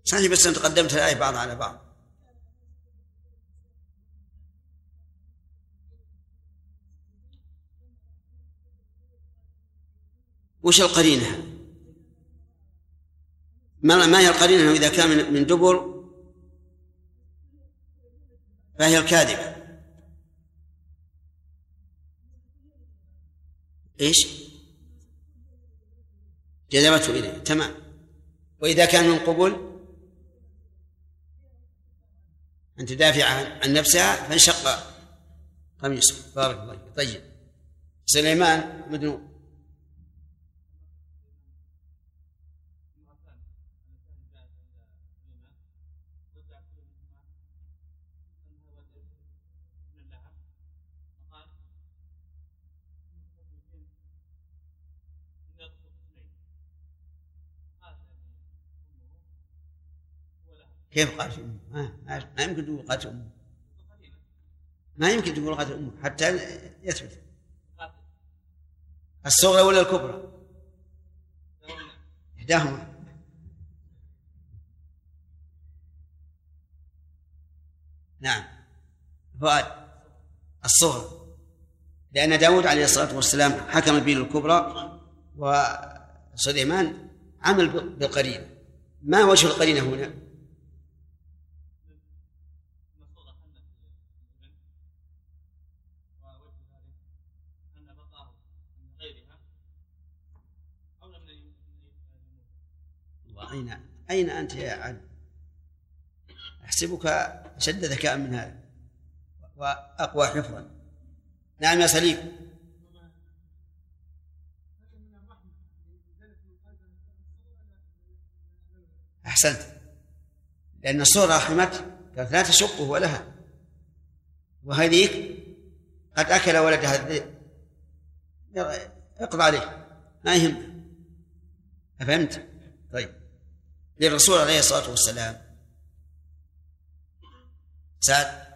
صحيح، بس أنت قدمت الآية بعض على بعض. وش القرينة؟ ما هي القرينة إذا كان من دبر فهي الكاذبة؟ إيش؟ جذبته إليه، تمام. وإذا كان من قبل أن تدافع عن نفسها فانشق قميصه. بارك الله فيك. طيب، سليمان مدنون. كيف قالت أمه؟ ما يمكن تقول قالت أمه، ما يمكن تقول قالت أمه حتى يثبت. الصغرى ولا الكبرى؟ إحداهما. نعم فؤاد، الصغرى، لأن داود عليه الصلاة والسلام حكم به الكبرى وسليمان عمل بالقرينة. ما وجه القرينة هنا؟ أين أنت يا علي؟ أحسبك أشد ذكاء من هذا وأقوى حفظا. نعم يا سليم. أحسنت، لأن الصورة رحمت كانت لا تشقه ولها، وهذيك قد أكل ولدها الذئب، اقضى عليه ما يهم. أفهمت؟ طيب، للرسول عليه الصلاة والسلام سعد